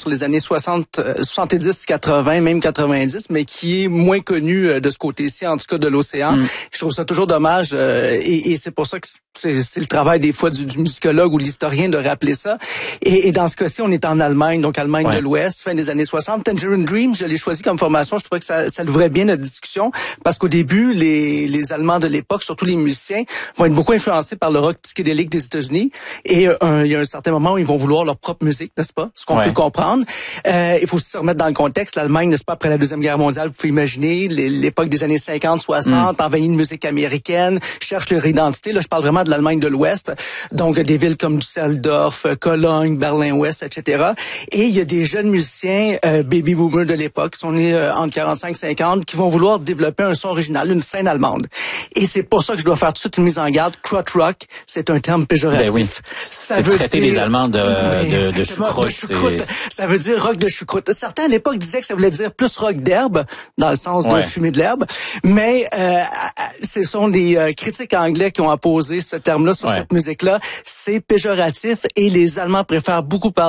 sur les années 60, 70, 80, même 90, mais qui est moins connu de ce côté-ci, en tout cas de l'océan. Je trouve ça toujours dommage et c'est pour ça que c'est le travail des fois du musicologue ou de l'historien de rappeler ça. Et dans ce cas-ci, on est en Allemagne, donc Allemagne de l'Ouest, fin des années 60. Tangerine Dream, je l'ai choisi comme formation. Je trouvais que ça l'ouvrait bien notre discussion parce qu'au début, les Allemands de l'époque, surtout les musiciens, vont être beaucoup influencés par le rock psychédélique des États-Unis. Et il y a un certain moment où ils vont vouloir leur propre musique, n'est-ce pas? Ce qu'on peut comprendre. Il faut se remettre dans le contexte. L'Allemagne, n'est-ce pas, après la Deuxième Guerre mondiale, vous pouvez imaginer l'époque des années 50, 60, envahie de musique américaine, cherche leur identité. Là, je parle vraiment de l'Allemagne de l'Ouest. Donc, des villes comme Düsseldorf, Cologne, Berlin-Ouest, etc. Et il y a des jeunes musiciens, baby boomers de l'époque, qui sont nés entre 45 et 50, qui vont vouloir développer un son original, une scène allemande. Et c'est pour ça que je dois faire tout de suite une mise en garde. Krautrock, c'est un terme péjoratif. Ben oui. Ça veut traiter les Allemands de choucroute. Ça veut dire rock de choucroute. Certains à l'époque disaient que ça voulait dire plus rock d'herbe, dans le sens de fumer de l'herbe. Mais ce sont des critiques anglais qui ont apposé ce terme-là sur cette musique-là. C'est péjoratif et les Allemands préfèrent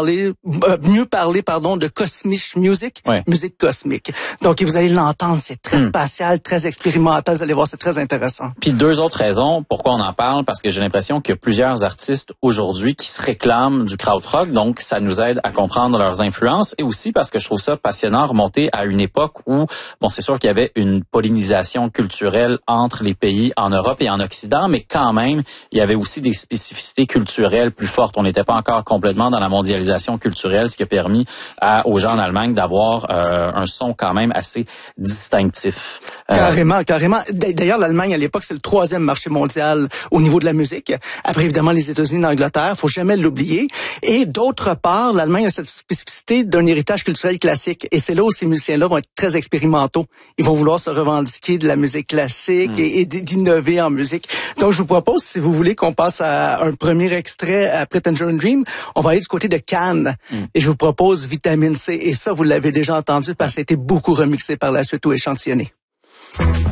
mieux parler de cosmic music, musique cosmique. Donc vous allez l'entendre, c'est très spatial, très expérimental. Vous allez voir, c'est très intéressant. Puis deux autres raisons pourquoi on en parle, parce que j'ai l'impression qu'il y a plusieurs artistes aujourd'hui qui se réclament du krautrock, donc ça nous aide à comprendre leurs influences, et aussi parce que je trouve ça passionnant remonter à une époque où, bon, c'est sûr qu'il y avait une pollinisation culturelle entre les pays en Europe et en Occident, mais quand même, il y avait aussi des spécificités culturelles plus fortes. On n'était pas encore complètement dans la mondialisation culturelle, ce qui a permis aux gens en Allemagne d'avoir un son quand même assez distinctif. Carrément. D'ailleurs, l'Allemagne, à l'époque, c'est le 3e marché mondial au niveau de la musique. Après, évidemment, les États-Unis et l'Angleterre, faut jamais l'oublier. Et d'autre part, l'Allemagne a cette spécificité d'un héritage culturel classique. Et c'est là où ces musiciens-là vont être très expérimentaux. Ils vont vouloir se revendiquer de la musique classique et d'innover en musique. Donc, je vous propose, si vous voulez qu'on passe à un premier extrait après Tangerine Dream, on va aller du côté de Cannes. Et je vous propose Vitamine C. Et ça, vous l'avez déjà entendu parce que ça a été beaucoup remixé par la suite ou échantillonné.